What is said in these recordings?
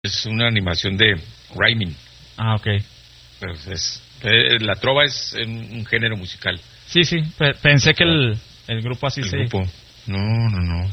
Es una animación de Rhyming. Ah, ok. Pero la trova es un género musical. Sí, pensé que el grupo así el se... grupo. No.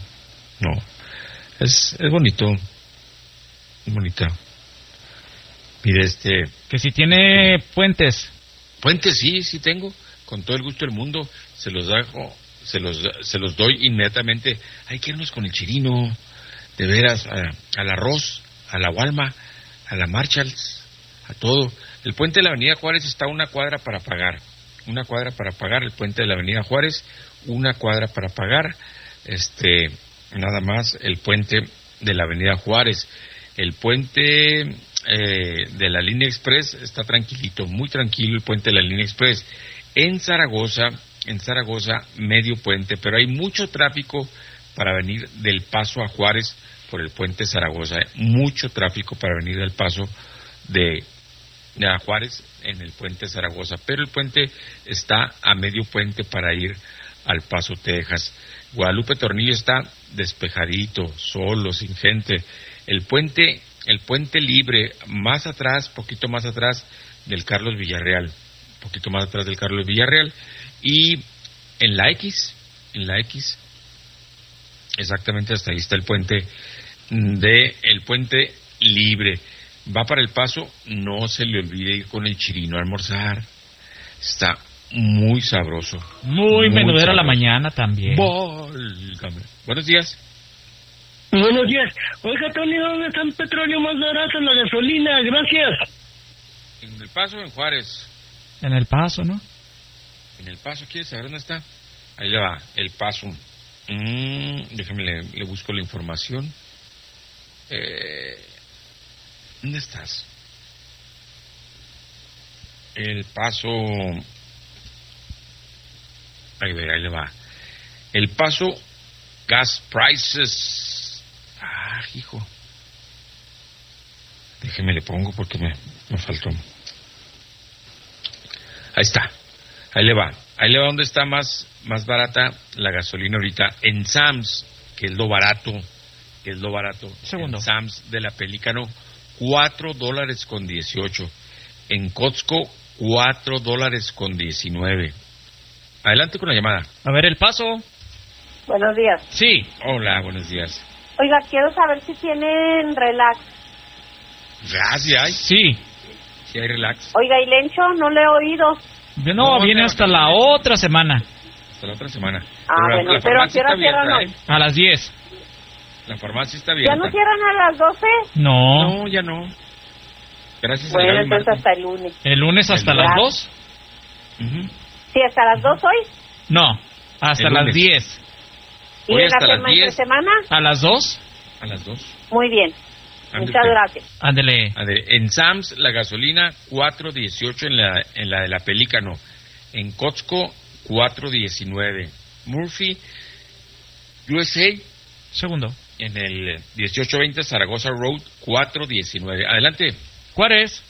Es bonito. Es bonita. Mire, Que si tiene puentes. Puentes sí tengo. Con todo el gusto del mundo. Se los dejo. Se los doy inmediatamente. Hay que irnos con el Chirino. De veras, al arroz, a la Walma, a la Marshalls, a todo. El puente de la Avenida Juárez está a 1 cuadra para pagar. 1 cuadra para pagar el puente de la Avenida Juárez. 1 cuadra para pagar. Nada más el puente de la Avenida Juárez. El puente de la Línea Express está tranquilito, muy tranquilo el puente de la Línea Express. En Zaragoza, medio puente, pero hay mucho tráfico para venir del Paso a Juárez por el puente Zaragoza. Mucho tráfico para venir del Paso de a Juárez en el puente Zaragoza, pero el puente está a medio puente para ir al Paso, Texas. Guadalupe Tornillo está despejadito, solo, sin gente. El puente libre, más atrás, poquito más atrás del Carlos Villarreal, y en la X, exactamente hasta ahí está el puente el puente libre. Va para el Paso, no se le olvide ir con el Chirino a almorzar. Está muy sabroso. Muy menudero a la mañana también. Válgame. Buenos días. Buenos días. Oiga, Tony, ¿dónde está el petróleo más barato, la gasolina? Gracias. En el Paso, en Juárez. En el Paso, ¿no? En el Paso, ¿quieres saber dónde está? Ahí le va, el Paso. Déjame, le busco la información. ¿Dónde estás? El Paso. Ahí le va. El Paso Gas Prices. Hijo. Déjeme le pongo porque me faltó. Ahí está. Ahí le va donde está más barata la gasolina ahorita. En Sam's, que es lo barato. Segundo. En Sam's de la Pelícano, $4.18. En Costco, $4.19. Adelante con la llamada. A ver, el Paso. Buenos días. Sí. Hola, buenos días. Oiga, quiero saber si tienen relax. ¿Sí hay? Sí. Sí hay relax. Oiga, ¿y Lencho? No le he oído. No, viene hasta la otra semana. Hasta la otra semana. Bueno, pero ¿a qué hora cierran hoy? A las 10. La farmacia está abierta. ¿Ya no cierran a las 12? No. No, ya no. Gracias bueno, a Dios. entonces hasta el lunes. ¿El lunes hasta las 2? Sí, hasta las 2 hoy. No, hasta las 10. ¿Y hoy en hasta la las 10. semana? ¿A las 2? A las 2. Muy bien. Muchas gracias. Ándele. En Sam's la gasolina $4.18 en la de la Pelícano. En Costco $4.19. Murphy USA Segundo. en el 1820 Zaragoza Road $4.19. Adelante. Juárez.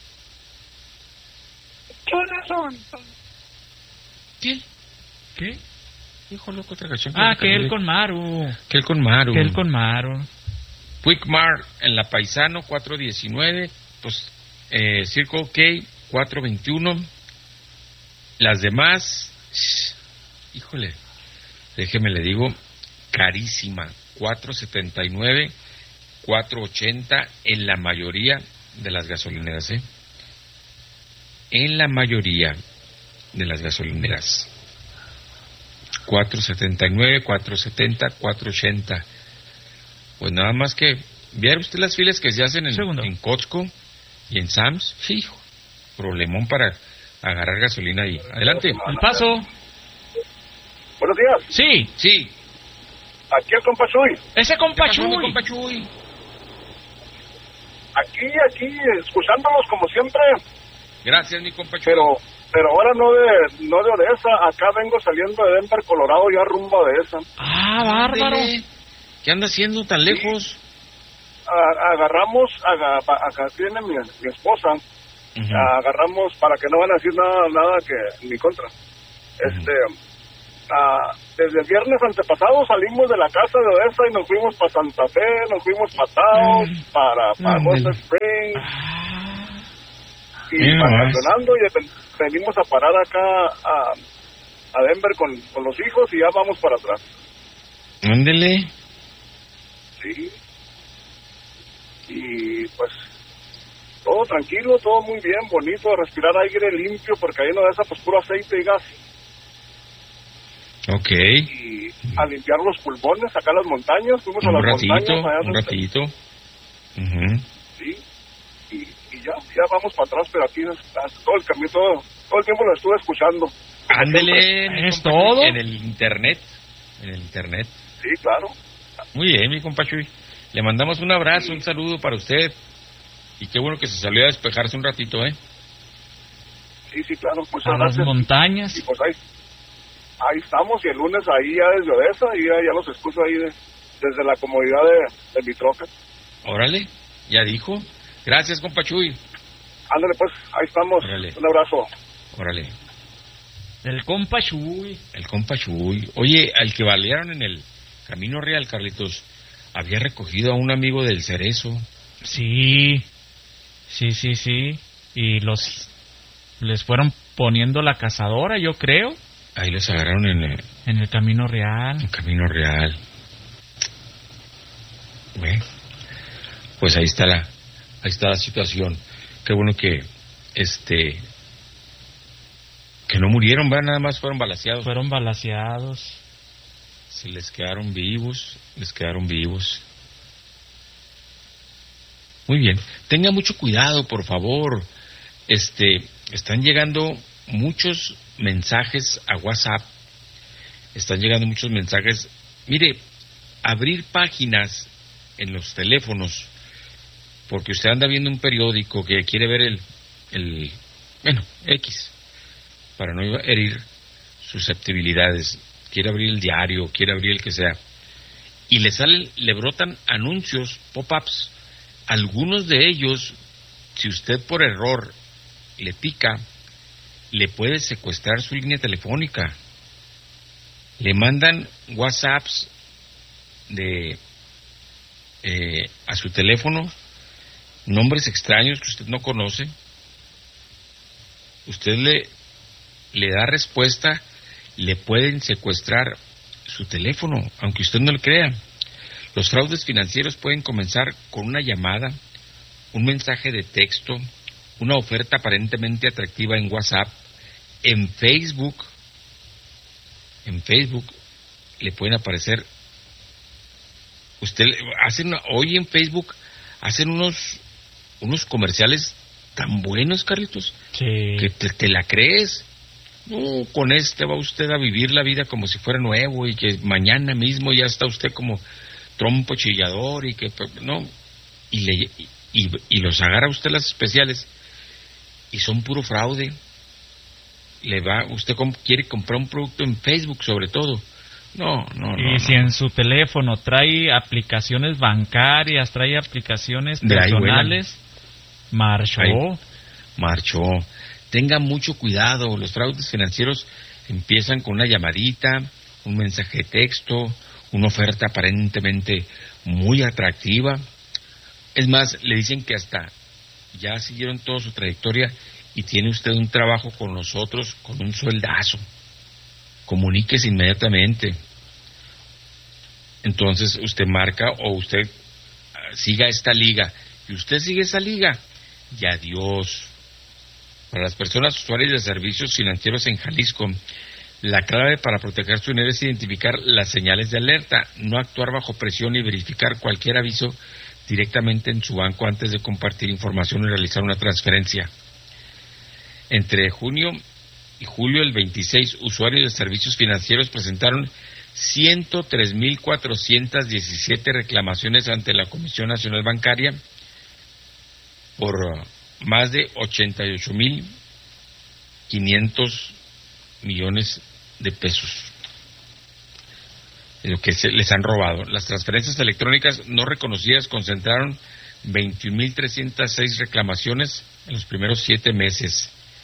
¿Qué? Hijo loco, otra canción. Que él con Maru. Que él con Maru. Quick Mart en la Paisano $4.19. Pues Circle K $4.21. Las demás, híjole, déjeme le digo, carísima, $4.79, $4.80 en la mayoría de las gasolineras, En la mayoría de las gasolineras. $4.79, $4.70, $4.80. Pues nada más que, ¿vea usted las filas que se hacen en Costco y en Sam's? Fijo, problemón para agarrar gasolina ahí. Adelante. El Paso. Buenos días. Sí. Aquí el compa Chuy. Ese compa Chuy. Aquí, escuchándolos como siempre. Gracias, mi compa Chuy. Pero ahora no de Odessa. Acá vengo saliendo de Denver, Colorado, ya rumbo a Odessa. Bárbaro. ¿Qué anda haciendo tan lejos? Agarramos, acá tiene mi esposa. Agarramos para que no van a decir nada que en mi contra. desde el viernes antepasado salimos de la casa de Odessa y nos fuimos para Santa Fe, nos fuimos para Taos, para Ghost Springs, y abandonando, y venimos a parar acá a Denver con los hijos y ya vamos para atrás. Ándele. Sí. Y pues todo tranquilo, todo muy bien, bonito, respirar aire limpio, porque ahí en Odessa pues puro aceite y gas. Ok. Y a limpiar los pulmones, acá en las montañas, fuimos a las montañas. Un ratito. Sí. Y ya vamos para atrás, pero aquí todo el camino, todo el tiempo lo estuve escuchando. Ándele, ¿Es todo? En el internet. Sí, claro. Muy bien, mi compa Chuy. Le mandamos un abrazo, un saludo para usted. Y qué bueno que se salió a despejarse un ratito, ¿eh? Sí, claro. Pues a las montañas. Y pues ahí estamos, y el lunes ahí ya desde Odessa, y ya los escucho ahí desde la comodidad de mi troca. Órale, ya dijo. Gracias, compa Chuy. Ándale, pues, ahí estamos. Órale. Un abrazo. Órale. El compa Chuy. El compa Chuy. Oye, al que balearon en el Camino Real, Carlitos, había recogido a un amigo del Cerezo. Sí. Y les fueron poniendo la cazadora, yo creo. Ahí los agarraron en el Camino Real. El Camino Real. Pues ahí está la situación. Qué bueno que no murieron, ¿verdad? Nada más fueron balaceados. Si les quedaron vivos. Muy bien. Tenga mucho cuidado, por favor. Están llegando muchos mensajes a WhatsApp. Mire, abrir páginas en los teléfonos, porque usted anda viendo un periódico que quiere ver X, para no herir susceptibilidades, quiere abrir el diario, quiere abrir el que sea, y le brotan anuncios, pop-ups. Algunos de ellos, si usted por error le pica, le puede secuestrar su línea telefónica. Le mandan WhatsApps a su teléfono, nombres extraños que usted no conoce. Usted le da respuesta, le pueden secuestrar su teléfono, aunque usted no lo crea. Los fraudes financieros pueden comenzar con una llamada, un mensaje de texto, una oferta aparentemente atractiva en WhatsApp, en Facebook le pueden aparecer. Hoy en Facebook hacen unos comerciales tan buenos, Carlitos, sí, que te la crees. No, con va usted a vivir la vida como si fuera nuevo, y que mañana mismo ya está usted como trompo chillador, y que no, y los agarra usted las especiales y son puro fraude. Usted quiere comprar un producto en Facebook, sobre todo. No. Si en su teléfono trae aplicaciones bancarias, trae aplicaciones personales, marchó. Tenga mucho cuidado. Los fraudes financieros empiezan con una llamadita, un mensaje de texto, una oferta aparentemente muy atractiva. Es más, le dicen que hasta ya siguieron toda su trayectoria y tiene usted un trabajo con nosotros con un sueldazo. Comuníquese inmediatamente. Entonces usted marca, o usted siga esta liga, y usted sigue esa liga, y adiós. Para las personas usuarias de servicios financieros en Jalisco, la clave para proteger su dinero es identificar las señales de alerta, no actuar bajo presión y verificar cualquier aviso directamente en su banco antes de compartir información y realizar una transferencia. Entre junio y julio del 26, usuarios de servicios financieros presentaron 103.417 reclamaciones ante la Comisión Nacional Bancaria por más de 88.500 millones de pesos, lo que les han robado. Las transferencias electrónicas no reconocidas concentraron 21.306 reclamaciones en los primeros 7 meses.